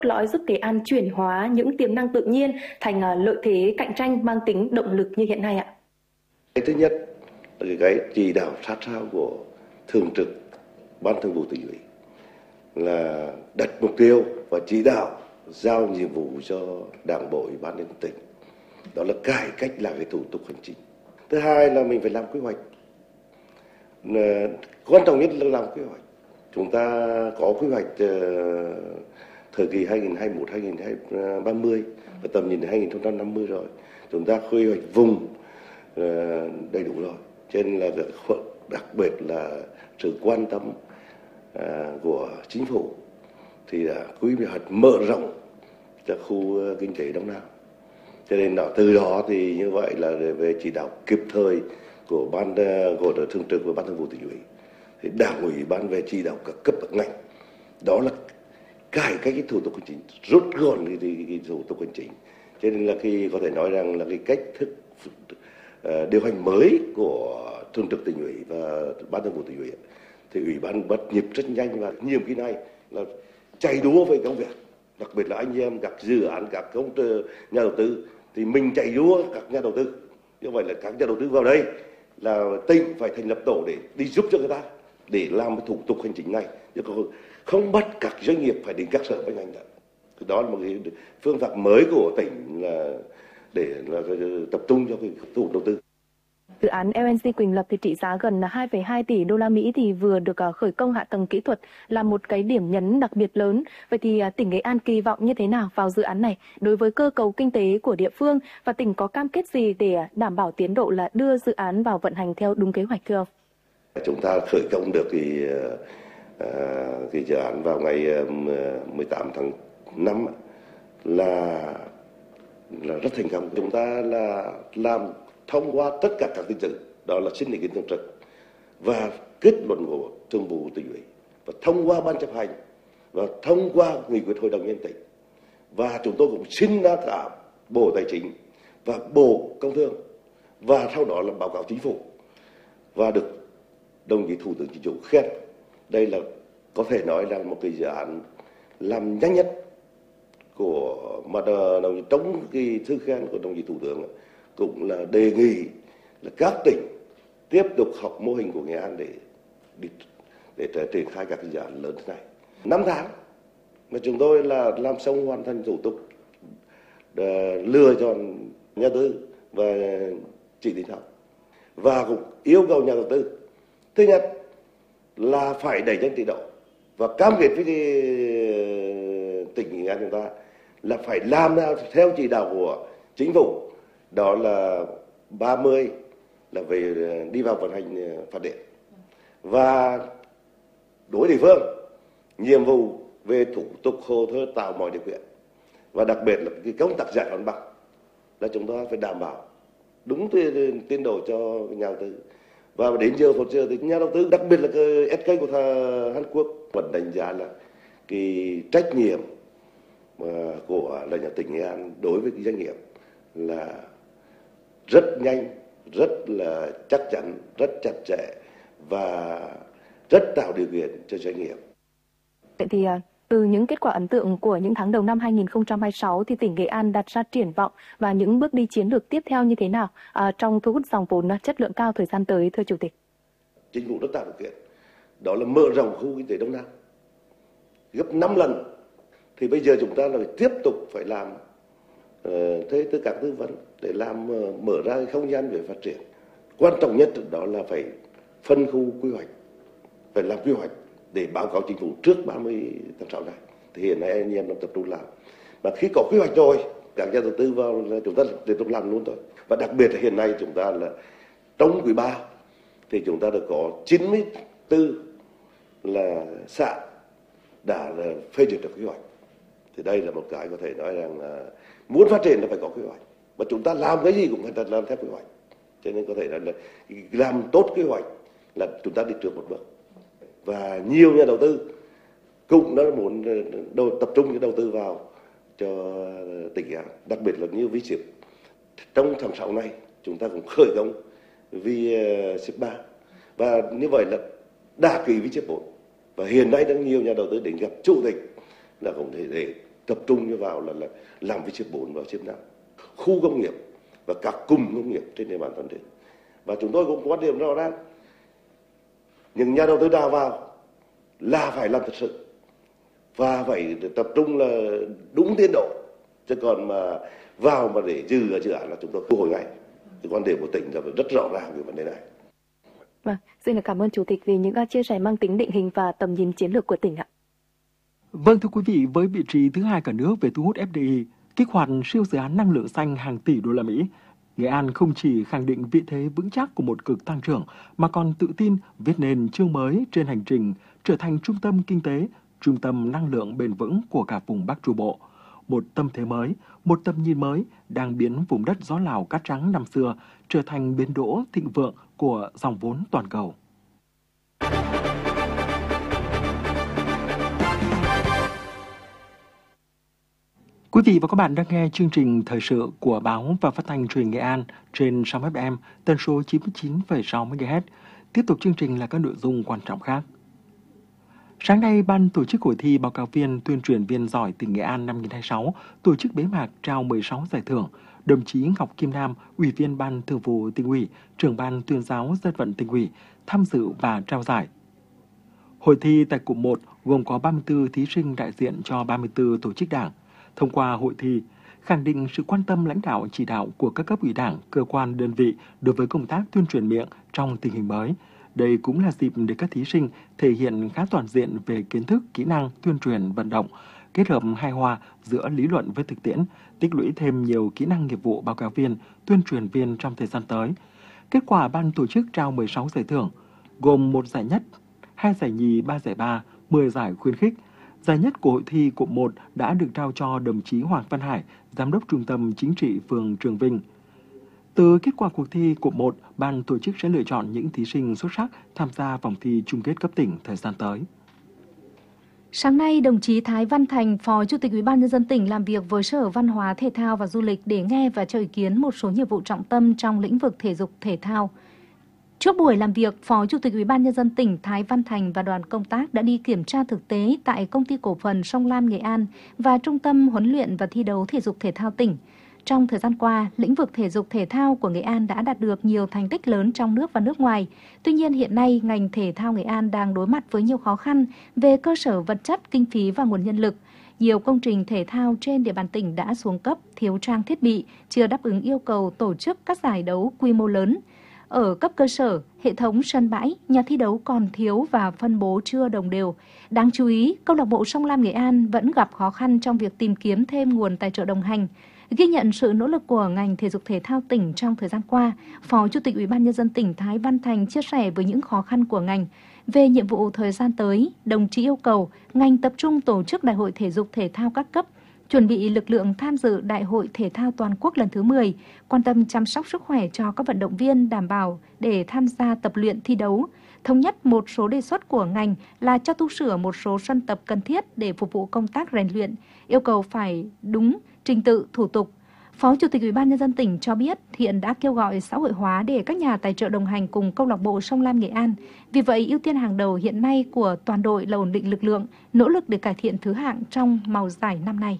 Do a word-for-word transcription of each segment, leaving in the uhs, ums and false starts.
lõi giúp Nghệ An chuyển hóa những tiềm năng tự nhiên thành lợi thế cạnh tranh mang tính động lực như hiện nay ạ? Cái thứ nhất là cái chỉ đạo sát sao của thường trực Ban Thường vụ Tỉnh ủy là đặt mục tiêu và chỉ đạo giao nhiệm vụ cho Đảng bộ Ủy ban nhân dân tỉnh, đó là cải cách lại cái thủ tục hành chính. Thứ hai là mình phải làm quy hoạch, quan trọng nhất là làm quy hoạch. Chúng ta có quy hoạch thời kỳ hai nghìn không trăm hai mươi mốt đến hai nghìn không trăm ba mươi và tầm nhìn đến hai nghìn không trăm năm mươi rồi. Chúng ta quy hoạch vùng đầy đủ rồi, cho nên là đặc biệt là sự quan tâm của chính phủ thì đã quy hoạch mở rộng cho khu kinh tế Đông Nam. Cho nên đó, từ đó thì như vậy là về chỉ đạo kịp thời của ban của thường trực và Ban Thường vụ Tỉnh ủy, thì Đảng ủy ban về chỉ đạo các cấp các ngành, đó là cải cách cái thủ tục hành chính, rút gọn cái, cái, cái thủ tục hành chính. Cho nên là khi có thể nói rằng là cái cách thức uh, điều hành mới của thường trực Tỉnh ủy và Ban Thường vụ Tỉnh ủy thì ủy ban bắt nhịp rất nhanh, và nhiệm kỳ này là chạy đua với công việc, đặc biệt là anh em các dự án, các công nhà đầu tư thì mình chạy đua các nhà đầu tư. Như vậy là các nhà đầu tư vào đây là tỉnh phải thành lập tổ để đi giúp cho người ta để làm cái thủ tục hành chính này, chứ không bắt các doanh nghiệp phải đến các sở ban ngành. Đó là một cái phương pháp mới của tỉnh là để là tập trung cho cái thu hút đầu tư. Dự án lờ en xê Quỳnh Lập thì trị giá gần hai phẩy hai tỷ đô la Mỹ thì vừa được khởi công hạ tầng kỹ thuật, là một cái điểm nhấn đặc biệt lớn. Vậy thì tỉnh Nghệ An kỳ vọng như thế nào vào dự án này đối với cơ cấu kinh tế của địa phương, và tỉnh có cam kết gì để đảm bảo tiến độ là đưa dự án vào vận hành theo đúng kế hoạch thưa ông? Chúng ta khởi công được thì cái dự án vào ngày mười tám tháng năm là là rất thành công. Chúng ta là làm thông qua tất cả các trình tự, đó là xin ý kiến thường trực và kết luận của Thường vụ Tỉnh ủy, và thông qua ban chấp hành và thông qua nghị quyết hội đồng nhân tỉnh, và chúng tôi cũng xin ra cả Bộ Tài chính và Bộ Công Thương, và sau đó là báo cáo chính phủ và được đồng chí Thủ tướng Chính phủ khen. Đây là có thể nói là một cái dự án làm nhanh nhất của mà đồng trong cái thư khen của đồng chí Thủ tướng cũng là đề nghị là các tỉnh tiếp tục học mô hình của Nghệ An để để, để triển khai các dự án lớn thế này. Năm tháng mà chúng tôi là làm xong hoàn thành thủ tục lựa chọn nhà đầu tư và chỉ định thầu, và cũng yêu cầu nhà đầu tư thứ nhất là phải đẩy nhanh tiến độ và cam kết với tỉnh Nghệ An chúng ta là phải làm nào theo chỉ đạo của chính phủ, đó là ba mươi là về đi vào vận hành phát điện, và đối địa phương nhiệm vụ về thủ tục hồ sơ tạo mọi điều kiện, và đặc biệt là cái công tác giải phóng bằng là chúng ta phải đảm bảo đúng tiến độ cho nhà đầu tư. Và đến giờ phút giờ thì nhà đầu tư, đặc biệt là cái ét ca của Hàn Quốc vẫn đánh giá là cái trách nhiệm của là nhà tỉnh Nghệ An đối với cái doanh nghiệp là rất nhanh, rất là chắc chắn, rất chặt chẽ và rất tạo điều kiện cho doanh nghiệp. Vậy thì từ những kết quả ấn tượng của những tháng đầu năm hai nghìn không trăm hai mươi sáu thì tỉnh Nghệ An đặt ra triển vọng và những bước đi chiến lược tiếp theo như thế nào à, trong thu hút dòng vốn chất lượng cao thời gian tới, thưa Chủ tịch? Chính phủ đã tạo điều kiện, đó là mở rộng khu kinh tế Đông Nam gấp năm lần. Thì bây giờ chúng ta là phải tiếp tục phải làm uh, thế tất cả tư vấn để làm uh, mở ra cái không gian về phát triển. Quan trọng nhất đó là phải phân khu quy hoạch, phải làm quy hoạch để báo cáo chính phủ trước ba mươi tháng sáu này. Thì hiện nay anh em đang tập trung làm. Và khi có quy hoạch rồi, các nhà đầu tư vào là chúng ta tiếp tục làm luôn thôi. Và đặc biệt là hiện nay chúng ta là trong quý ba thì chúng ta đã có chín mươi tư là xã đã là phê duyệt được quy hoạch. Thì đây là một cái có thể nói rằng là muốn phát triển là phải có quy hoạch. Và chúng ta làm cái gì cũng phải làm theo quy hoạch. Cho nên có thể nói là làm tốt quy hoạch là chúng ta đi trước một bước. Và nhiều nhà đầu tư cũng đã muốn đầu, tập trung đầu tư vào cho tỉnh Nghệ An, đặc biệt là như vi ship. Trong tháng sáu này chúng ta cũng khởi công vi ship ba, và như vậy là đã ký vi ship bốn, và hiện nay đang nhiều nhà đầu tư đến gặp chủ tịch là cũng để, để tập trung vào là, là làm với chiếc bốn và chiếc năm, khu công nghiệp và các cụm công nghiệp trên địa bàn toàn tỉnh. Và chúng tôi cũng có quan điểm rõ ràng, những nhà đầu tư đào vào là phải làm thật sự và phải tập trung là đúng tiến độ, chứ còn mà vào mà để dư ở dự án là chúng tôi thu hồi ngay. Cái quan điểm của tỉnh là rất rõ ràng về vấn đề này. Vâng, xin được cảm ơn Chủ tịch vì những chia sẻ mang tính định hình và tầm nhìn chiến lược của tỉnh ạ. Vâng, thưa quý vị, với vị trí thứ hai cả nước về thu hút ép đê i, kích hoạt siêu dự án năng lượng xanh hàng tỷ đô la Mỹ, Nghệ An không chỉ khẳng định vị thế vững chắc của một cực tăng trưởng mà còn tự tin viết nên chương mới trên hành trình trở thành trung tâm kinh tế, trung tâm năng lượng bền vững của cả vùng Bắc Trung Bộ. Một tâm thế mới, một tầm nhìn mới đang biến vùng đất gió Lào cát trắng năm xưa trở thành bến đỗ thịnh vượng của dòng vốn toàn cầu. Quý vị và các bạn đang nghe chương trình thời sự của Báo và Phát thanh Truyền hình Nghệ An trên sóng ép em tần số chín mươi chín phẩy sáu mê ga héc. Tiếp tục chương trình là các nội dung quan trọng khác. Sáng nay, Ban tổ chức hội thi báo cáo viên tuyên truyền viên giỏi tỉnh Nghệ An năm hai không hai sáu tổ chức bế mạc trao mười sáu giải thưởng. Đồng chí Ngọc Kim Nam, Ủy viên Ban Thường vụ Tỉnh ủy, Trưởng ban Tuyên giáo Dân vận Tỉnh ủy tham dự và trao giải. Hội thi tại cụm một gồm có ba mươi tư thí sinh đại diện cho ba mươi tư tổ chức đảng. Thông qua hội thi, khẳng định sự quan tâm lãnh đạo chỉ đạo của các cấp ủy đảng, cơ quan, đơn vị đối với công tác tuyên truyền miệng trong tình hình mới. Đây cũng là dịp để các thí sinh thể hiện khá toàn diện về kiến thức, kỹ năng, tuyên truyền, vận động, kết hợp hài hòa giữa lý luận với thực tiễn, tích lũy thêm nhiều kỹ năng nghiệp vụ báo cáo viên, tuyên truyền viên trong thời gian tới. Kết quả ban tổ chức trao mười sáu giải thưởng, gồm một giải nhất, hai giải nhì, ba giải ba, mười giải khuyến khích. Giải nhất của hội thi cụm một đã được trao cho đồng chí Hoàng Văn Hải, Giám đốc Trung tâm Chính trị phường Trường Vinh. Từ kết quả cuộc thi cụm một, ban tổ chức sẽ lựa chọn những thí sinh xuất sắc tham gia vòng thi chung kết cấp tỉnh thời gian tới. Sáng nay, đồng chí Thái Văn Thành, Phó Chủ tịch Ủy ban nhân dân tỉnh làm việc với Sở Văn hóa, Thể thao và Du lịch để nghe và cho ý kiến một số nhiệm vụ trọng tâm trong lĩnh vực thể dục thể thao. Trước buổi làm việc, Phó Chủ tịch Ủy ban nhân dân tỉnh Thái Văn Thành và đoàn công tác đã đi kiểm tra thực tế tại Công ty Cổ phần Sông Lam Nghệ An và Trung tâm Huấn luyện và Thi đấu Thể dục Thể thao tỉnh. Trong thời gian qua, lĩnh vực thể dục thể thao của Nghệ An đã đạt được nhiều thành tích lớn trong nước và nước ngoài. Tuy nhiên, hiện nay, ngành thể thao Nghệ An đang đối mặt với nhiều khó khăn về cơ sở vật chất, kinh phí và nguồn nhân lực. Nhiều công trình thể thao trên địa bàn tỉnh đã xuống cấp, thiếu trang thiết bị, chưa đáp ứng yêu cầu tổ chức các giải đấu quy mô lớn. Ở cấp cơ sở, hệ thống sân bãi, nhà thi đấu còn thiếu và phân bố chưa đồng đều. Đáng chú ý, câu lạc bộ Sông Lam Nghệ An vẫn gặp khó khăn trong việc tìm kiếm thêm nguồn tài trợ đồng hành. Ghi nhận sự nỗ lực của ngành thể dục thể thao tỉnh trong thời gian qua, Phó Chủ tịch Ủy ban nhân dân tỉnh Thái Văn Thành chia sẻ với những khó khăn của ngành. Về nhiệm vụ thời gian tới, đồng chí yêu cầu ngành tập trung tổ chức Đại hội thể dục thể thao các cấp, chuẩn bị lực lượng tham dự Đại hội Thể thao Toàn quốc lần thứ mười, quan tâm chăm sóc sức khỏe cho các vận động viên đảm bảo để tham gia tập luyện thi đấu. Thống nhất một số đề xuất của ngành là cho tu sửa một số sân tập cần thiết để phục vụ công tác rèn luyện, yêu cầu phải đúng trình tự, thủ tục. Phó Chủ tịch Ủy ban nhân dân tỉnh cho biết hiện đã kêu gọi xã hội hóa để các nhà tài trợ đồng hành cùng câu lạc bộ Sông Lam Nghệ An. Vì vậy, ưu tiên hàng đầu hiện nay của toàn đội là ổn định lực lượng, nỗ lực để cải thiện thứ hạng trong màu giải năm nay.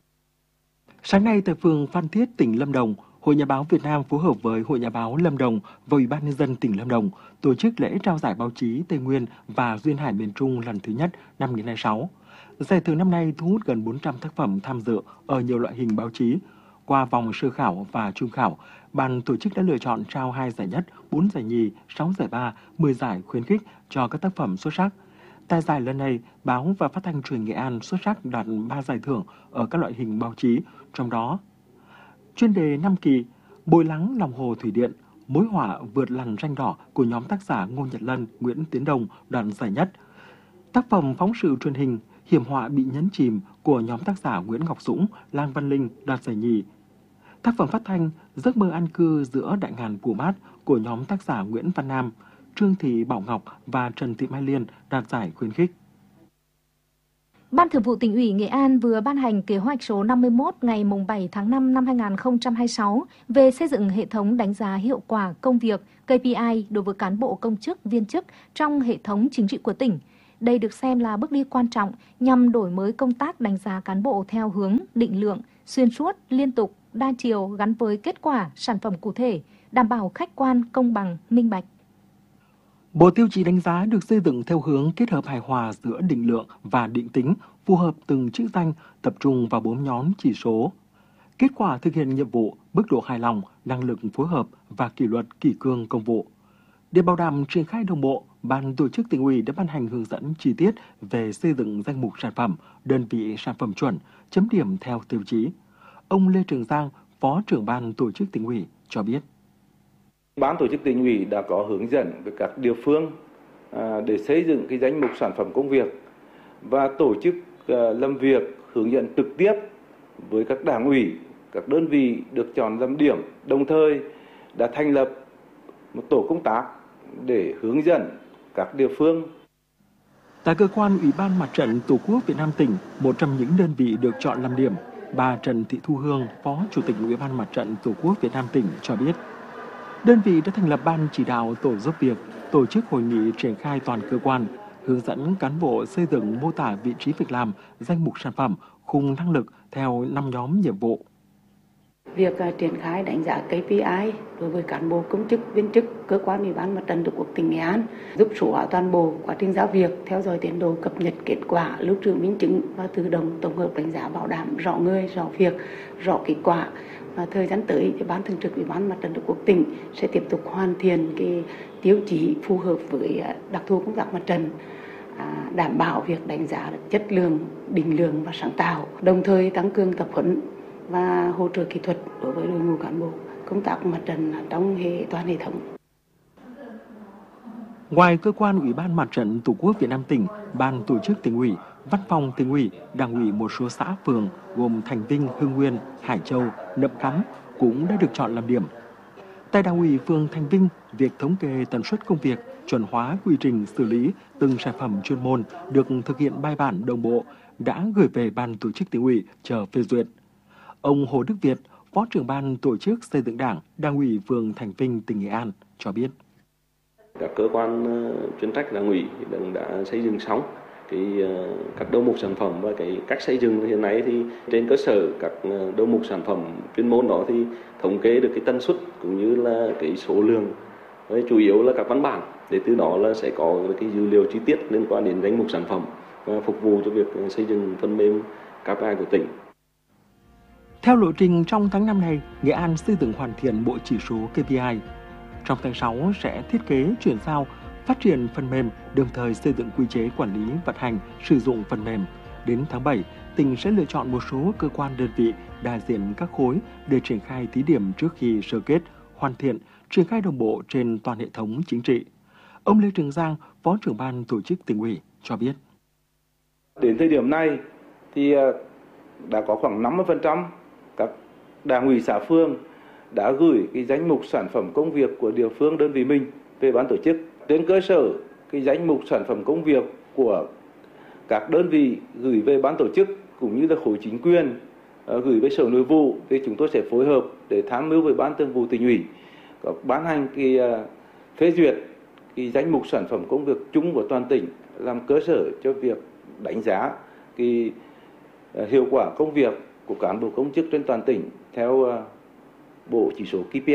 Sáng nay tại phường Phan Thiết, tỉnh Lâm Đồng, Hội Nhà báo Việt Nam phối hợp với Hội Nhà báo Lâm Đồng và Ủy ban nhân dân tỉnh Lâm Đồng tổ chức lễ trao giải báo chí Tây Nguyên và Duyên Hải miền Trung lần thứ nhất năm hai không hai sáu. Giải thưởng năm nay thu hút gần bốn trăm tác phẩm tham dự ở nhiều loại hình báo chí. Qua vòng sơ khảo và trung khảo, ban tổ chức đã lựa chọn trao hai giải nhất, bốn giải nhì, sáu giải ba, mười giải khuyến khích cho các tác phẩm xuất sắc. Tại giải lần này, Báo và Phát thanh Truyền hình Nghệ An xuất sắc đạt ba giải thưởng ở các loại hình báo chí, trong đó chuyên đề năm kỳ, Bồi lắng lòng hồ thủy điện, Mối họa vượt lằn ranh đỏ của nhóm tác giả Ngô Nhật Lân, Nguyễn Tiến Đồng đoạt giải nhất. Tác phẩm phóng sự truyền hình Hiểm họa bị nhấn chìm của nhóm tác giả Nguyễn Ngọc Dũng, Lang Văn Linh đoạt giải nhì. Tác phẩm phát thanh Giấc mơ an cư giữa đại ngàn Pù Mát của nhóm tác giả Nguyễn Văn Nam, Trương Thị Bảo Ngọc và Trần Thị Mai Liên đạt giải khuyến khích. Ban Thường vụ Tỉnh ủy Nghệ An vừa ban hành kế hoạch số năm mươi mốt ngày bảy tháng năm năm hai nghìn không trăm hai mươi sáu về xây dựng hệ thống đánh giá hiệu quả công việc K P I đối với cán bộ công chức, viên chức trong hệ thống chính trị của tỉnh. Đây được xem là bước đi quan trọng nhằm đổi mới công tác đánh giá cán bộ theo hướng định lượng, xuyên suốt, liên tục, đa chiều gắn với kết quả, sản phẩm cụ thể, đảm bảo khách quan, công bằng, minh bạch. Bộ tiêu chí đánh giá được xây dựng theo hướng kết hợp hài hòa giữa định lượng và định tính, phù hợp từng chức danh, tập trung vào bốn nhóm chỉ số. Kết quả thực hiện nhiệm vụ, mức độ hài lòng, năng lực phối hợp và kỷ luật kỷ cương công vụ. Để bảo đảm triển khai đồng bộ, Ban tổ chức Tỉnh ủy đã ban hành hướng dẫn chi tiết về xây dựng danh mục sản phẩm, đơn vị sản phẩm chuẩn, chấm điểm theo tiêu chí. Ông Lê Trường Giang, Phó trưởng Ban tổ chức Tỉnh ủy cho biết. Ban tổ chức Tỉnh ủy đã có hướng dẫn với các địa phương để xây dựng cái danh mục sản phẩm công việc và tổ chức làm việc hướng dẫn trực tiếp với các đảng ủy, các đơn vị được chọn làm điểm, đồng thời đã thành lập một tổ công tác để hướng dẫn các địa phương. Tại cơ quan Ủy ban Mặt trận Tổ quốc Việt Nam tỉnh, một trong những đơn vị được chọn làm điểm, bà Trần Thị Thu Hương, Phó Chủ tịch Ủy ban Mặt trận Tổ quốc Việt Nam tỉnh cho biết, đơn vị đã thành lập ban chỉ đạo tổ giúp việc, tổ chức hội nghị triển khai toàn cơ quan, hướng dẫn cán bộ xây dựng mô tả vị trí việc làm, danh mục sản phẩm, khung năng lực theo năm nhóm nhiệm vụ. Việc uh, triển khai đánh giá K P I đối với cán bộ công chức, viên chức, cơ quan Ủy ban Mặt trận Tổ quốc tỉnh Nghệ An giúp số hóa toàn bộ quá trình giao việc, theo dõi tiến độ, cập nhật kết quả, lưu trữ minh chứng và tự động tổng hợp đánh giá bảo đảm rõ người, rõ việc, rõ kết quả. Và thời gian tới, thì Ban Thường trực Ủy ban Mặt trận Tổ quốc tỉnh sẽ tiếp tục hoàn thiện cái tiêu chí phù hợp với đặc thù công tác mặt trận, à, đảm bảo việc đánh giá chất lượng, định lượng và sáng tạo, đồng thời tăng cường tập huấn và hỗ trợ kỹ thuật đối với đội ngũ cán bộ công tác mặt trận trong hệ toàn hệ thống. Ngoài cơ quan Ủy ban Mặt trận Tổ quốc Việt Nam tỉnh, Ban tổ chức Tỉnh ủy, Văn phòng Tỉnh ủy, Đảng ủy một số xã phường gồm Thành Vinh, Hưng Nguyên, Hải Châu, Nậm Cắn cũng đã được chọn làm điểm. Tại Đảng ủy phường Thành Vinh, việc thống kê tần suất công việc, chuẩn hóa quy trình xử lý từng sản phẩm chuyên môn được thực hiện bài bản đồng bộ, đã gửi về Ban tổ chức Tỉnh ủy chờ phê duyệt. Ông Hồ Đức Việt, Phó trưởng Ban tổ chức xây dựng Đảng, Đảng ủy phường Thành Vinh, tỉnh Nghệ An cho biết. Các cơ quan chuyên trách Đảng ủy đã xây dựng xong cái các đầu mục sản phẩm và cái cách xây dựng hiện nay thì trên cơ sở các đầu mục sản phẩm chuyên môn đó thì thống kê được cái tần suất cũng như là cái số lượng, với chủ yếu là các văn bản, để từ đó là sẽ có cái dữ liệu chi tiết liên quan đến danh mục sản phẩm và phục vụ cho việc xây dựng phần mềm K P I của tỉnh. Theo lộ trình, trong tháng năm này, Nghệ An xây dựng hoàn thiện bộ chỉ số K P I. Trong tháng sáu sẽ thiết kế, chuyển giao, phát triển phần mềm, đồng thời xây dựng quy chế quản lý, vận hành, sử dụng phần mềm. Đến tháng bảy, tỉnh sẽ lựa chọn một số cơ quan đơn vị đại diện các khối để triển khai thí điểm trước khi sơ kết, hoàn thiện, triển khai đồng bộ trên toàn hệ thống chính trị. Ông Lê Trường Giang, Phó trưởng Ban tổ chức Tỉnh ủy cho biết. Đến thời điểm này thì đã có khoảng năm mươi phần trăm các đảng ủy xã phường đã gửi cái danh mục sản phẩm công việc của địa phương đơn vị mình về ban tổ chức. Trên cơ sở cái danh mục sản phẩm công việc của các đơn vị gửi về ban tổ chức cũng như là khối chính quyền gửi về Sở Nội vụ, thì chúng tôi sẽ phối hợp để tham mưu với Ban Thường vụ Tỉnh ủy có ban hành cái phê duyệt cái danh mục sản phẩm công việc chung của toàn tỉnh, làm cơ sở cho việc đánh giá cái hiệu quả công việc của cán bộ công chức trên toàn tỉnh theo bộ chỉ số K P I.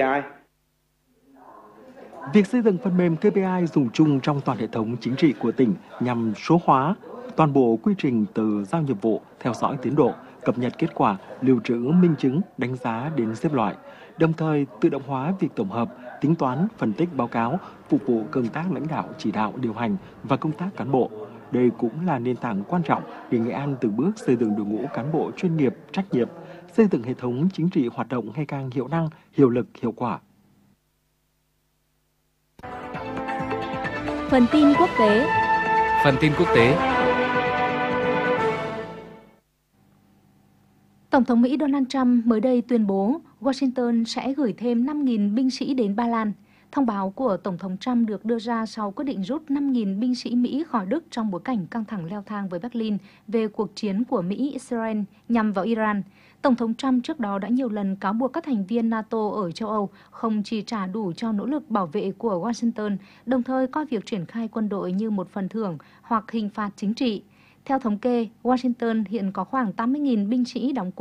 Việc xây dựng phần mềm K P I dùng chung trong toàn hệ thống chính trị của tỉnh nhằm số hóa toàn bộ quy trình từ giao nhiệm vụ, theo dõi tiến độ, cập nhật kết quả, lưu trữ minh chứng, đánh giá đến xếp loại, đồng thời tự động hóa việc tổng hợp, tính toán, phân tích báo cáo, phục vụ công tác lãnh đạo, chỉ đạo, điều hành và công tác cán bộ. Đây cũng là nền tảng quan trọng để Nghệ An từng bước xây dựng đội ngũ cán bộ chuyên nghiệp, trách nhiệm, xây dựng hệ thống chính trị hoạt động ngày càng hiệu năng, hiệu lực, hiệu quả. Phần tin quốc tế. Phần tin quốc tế. Tổng thống Mỹ Donald Trump mới đây tuyên bố Washington sẽ gửi thêm năm nghìn binh sĩ đến Ba Lan. Thông báo của Tổng thống Trump được đưa ra sau quyết định rút năm nghìn binh sĩ Mỹ khỏi Đức trong bối cảnh căng thẳng leo thang với Berlin về cuộc chiến của Mỹ-Israel nhằm vào Iran. Tổng thống Trump trước đó đã nhiều lần cáo buộc các thành viên NATO ở châu Âu không chi trả đủ cho nỗ lực bảo vệ của Washington, đồng thời coi việc triển khai quân đội như một phần thưởng hoặc hình phạt chính trị. Theo thống kê, Washington hiện có khoảng tám mươi nghìn binh sĩ đóng quân